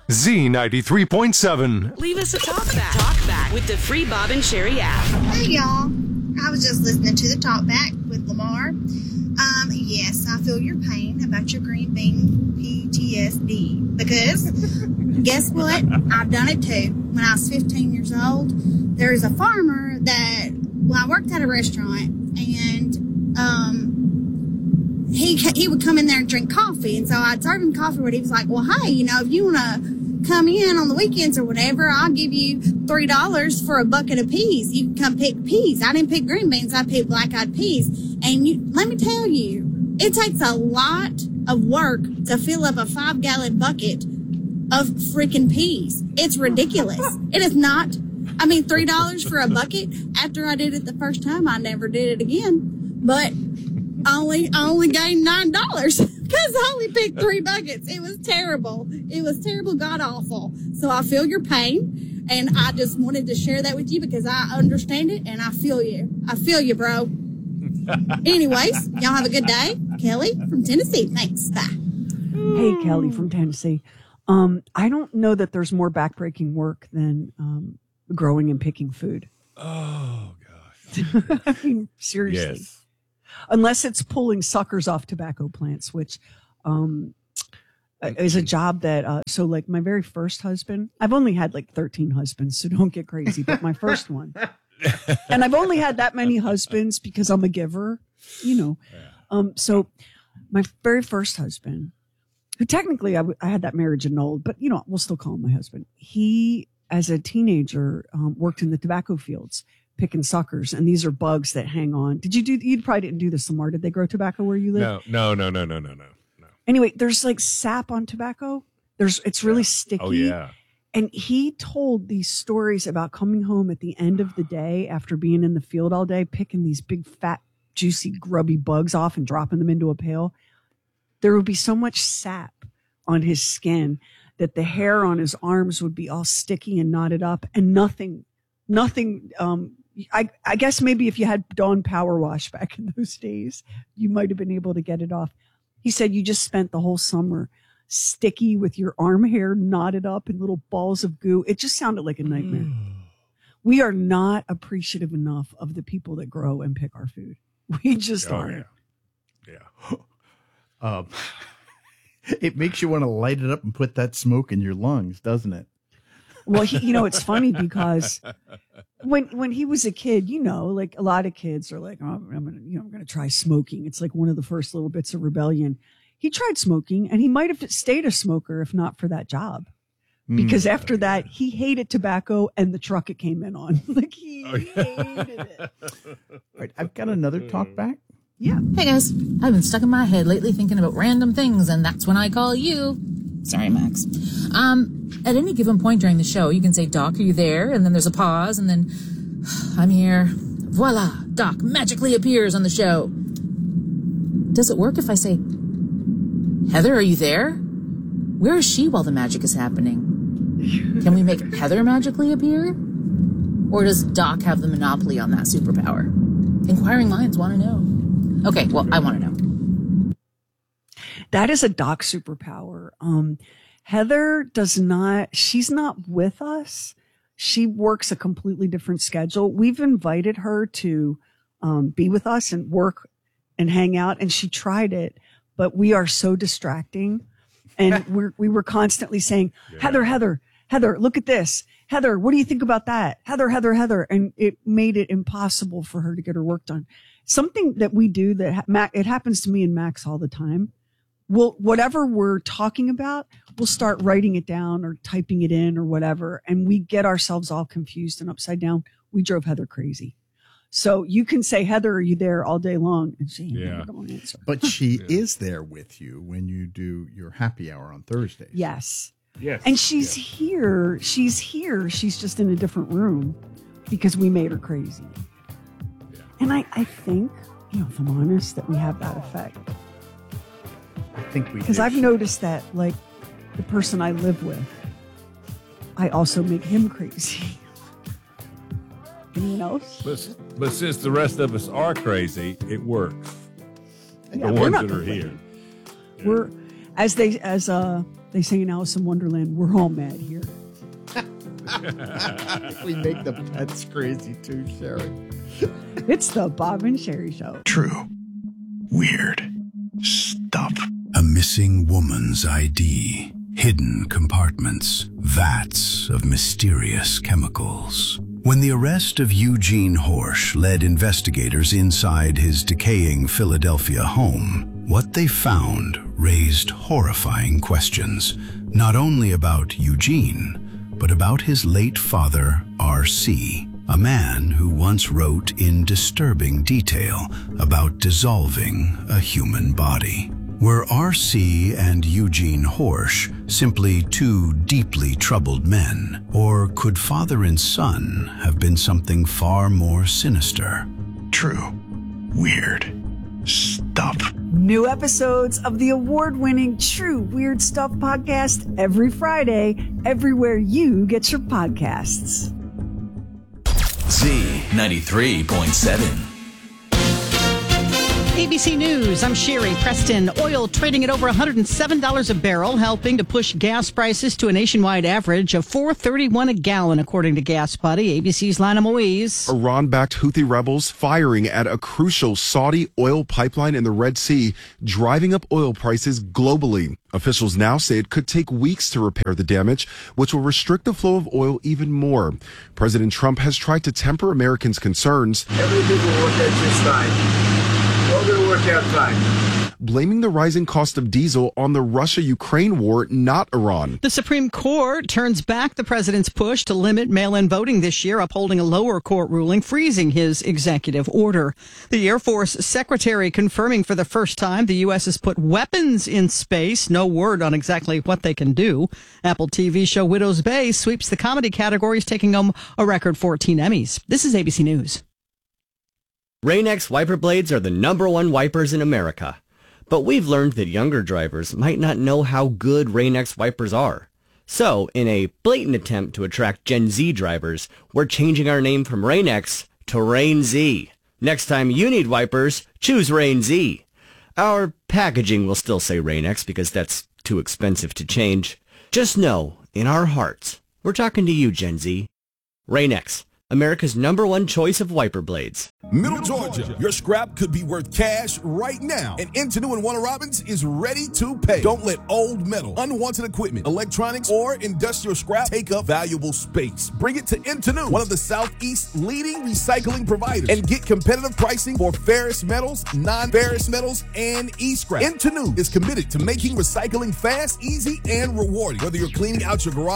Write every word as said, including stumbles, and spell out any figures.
Z ninety-three point seven. Leave us a talk back. Talk back with the free Bob and Sherry app. Hey, y'all. I was just listening to the talk back with Lamar. Um, yes, I feel your pain about your green bean P T S D because guess what? I've done it too. When I was fifteen years old, there was a farmer that, well, I worked at a restaurant and, um, he he would come in there and drink coffee. And so I'd serve him coffee where he was like, well, hey, you know, if you want to come in on the weekends or whatever, I'll give you three dollars for a bucket of peas. You can come pick peas. I didn't pick green beans. I picked black-eyed peas. And you, let me tell you, it takes a lot of work to fill up a five-gallon bucket of freaking peas. It's ridiculous. It is not. I mean, three dollars for a bucket. After I did it the first time, I never did it again. But only I only gained nine dollars because I only picked three buckets. It was terrible. It was terrible, god awful. So I feel your pain, and I just wanted to share that with you because I understand it and I feel you. I feel you, bro. Anyways, y'all have a good day. Kelly from Tennessee. Thanks. Bye. Hey, Kelly from Tennessee. Um, I don't know that there's more backbreaking work than um, growing and picking food. Oh gosh. I mean, seriously. Yes. Unless it's pulling suckers off tobacco plants, which um, is a job that, uh, so like my very first husband, I've only had like thirteen husbands, so don't get crazy, but my first one. And I've only had that many husbands because I'm a giver, you know. Um, so my very first husband, who technically I, w- I had that marriage annulled, but, you know, we'll still call him my husband. He, as a teenager, um, worked in the tobacco fields, picking suckers, and these are bugs that hang on. Did you do? You probably didn't do this, Lamar. Did they grow tobacco where you live? No, no, no, no, no, no, no, no. Anyway, there's like sap on tobacco. There's it's really Yeah. sticky. Oh yeah. And he told these stories about coming home at the end of the day after being in the field all day, picking these big, fat, juicy, grubby bugs off and dropping them into a pail. There would be so much sap on his skin that the hair on his arms would be all sticky and knotted up, and nothing, nothing. Um, I, I guess maybe if you had Dawn Power Wash back in those days, you might have been able to get it off. He said you just spent the whole summer sticky with your arm hair knotted up in little balls of goo. It just sounded like a nightmare. We are not appreciative enough of the people that grow and pick our food. We just Oh, aren't. yeah. Yeah. Um, it makes you want to light it up and put that smoke in your lungs, doesn't it? Well, he, you know, it's funny because when when he was a kid, you know, like a lot of kids are like, oh, I'm gonna, you know, I'm gonna try smoking. It's like one of the first little bits of rebellion. He tried smoking, and he might have stayed a smoker if not for that job. Because mm, after that, he hated tobacco and the truck it came in on. Like he oh, yeah. hated it. All right, I've got another talk back. Yeah. Hey guys, I've been stuck in my head lately thinking about random things, and that's when I call you. Sorry, Max. Um, at any given point during the show, you can say, Doc, are you there? And then there's a pause, and then I'm here. Voila, Doc magically appears on the show. Does it work if I say, Heather, are you there? Where is she while the magic is happening? Can we make Heather magically appear? Or does Doc have the monopoly on that superpower? Inquiring minds want to know. Okay, well, I want to know. That is a Doc superpower. Um, Heather does not, she's not with us. She works a completely different schedule. We've invited her to um, be with us and work and hang out, and she tried it, but we are so distracting. And we're, we were constantly saying, yeah. Heather, Heather, Heather, look at this. Heather, what do you think about that? Heather, Heather, Heather. And it made it impossible for her to get her work done. Something that we do that ha- it happens to me and Max all the time. We'll, whatever we're talking about, we'll start writing it down or typing it in or whatever. And we get ourselves all confused and upside down. We drove Heather crazy. So you can say, Heather, are you there all day long? And she yeah. don't answer. But she yeah. is there with you when you do your happy hour on Thursdays. Yes. Yes. And she's yes. here. She's here. She's just in a different room because we made her crazy. Yeah. And I, I think, you know, if I'm honest, that we have that effect. I think we do. Because I've noticed that, like, the person I live with, I also make him crazy. Anyone else? But, but since the rest of us are crazy, it works. Yeah, the we're ones not that are here. We're, as they, as uh, They say in Alice in Wonderland, we're all mad here. We make the pets crazy too, Sherry. It's the Bob and Sherry Show. True. Weird. Stuff. A missing woman's I D. Hidden compartments. Vats of mysterious chemicals. When the arrest of Eugene Horsch led investigators inside his decaying Philadelphia home, what they found raised horrifying questions, not only about Eugene, but about his late father, R C, a man who once wrote in disturbing detail about dissolving a human body. Were R C and Eugene Horsch simply two deeply troubled men, or could father and son have been something far more sinister? True. Weird. Stuff. New episodes of the award-winning True Weird Stuff podcast every Friday, everywhere you get your podcasts. Z ninety-three point seven. A B C News, I'm Sherry Preston. Oil trading at over one hundred seven dollars a barrel, helping to push gas prices to a nationwide average of four dollars and thirty-one cents a gallon, according to Gas Buddy. A B C's Lana Moise. Iran-backed Houthi rebels firing at a crucial Saudi oil pipeline in the Red Sea, driving up oil prices globally. Officials now say it could take weeks to repair the damage, which will restrict the flow of oil even more. President Trump has tried to temper Americans' concerns. Everything will work out just fine. All going to work out fine. Blaming the rising cost of diesel on the Russia-Ukraine war, not Iran. The Supreme Court turns back the president's push to limit mail-in voting this year, upholding a lower court ruling freezing his executive order. The Air Force Secretary confirming for the first time the U S has put weapons in space. No word on exactly what they can do. Apple T V show Widow's Bay sweeps the comedy categories, taking home a record fourteen Emmys. This is A B C News. Rain-X wiper blades are the number one wipers in America. But we've learned that younger drivers might not know how good Rain-X wipers are. So, in a blatant attempt to attract Gen Z drivers, we're changing our name from Rain-X to Rain-Z. Next time you need wipers, choose Rain-Z. Our packaging will still say Rain-X because that's too expensive to change. Just know, in our hearts, we're talking to you, Gen Z. Rain-X, America's number one choice of wiper blades. Middle Georgia, your scrap could be worth cash right now. And Intenu and Warner Robins is ready to pay. Don't let old metal, unwanted equipment, electronics, or industrial scrap take up valuable space. Bring it to Intenu, one of the Southeast's leading recycling providers, and get competitive pricing for ferrous metals, non-ferrous metals, and e-scrap. Intenu is committed to making recycling fast, easy, and rewarding. Whether you're cleaning out your garage